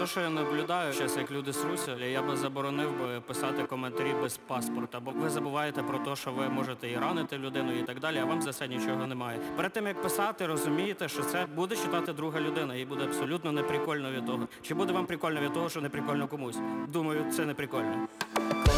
те, що я наблюдаю зараз, як люди сруться, я би заборонив би писати коментарі без паспорта, бо ви забуваєте про те, що ви можете і ранити людину і так далі, а вам за це нічого немає. Перед тим, як писати, розумієте, що це буде читати друга людина, і буде абсолютно неприкольно від того. Чи буде вам прикольно від того, що неприкольно комусь? Думаю, це неприкольно.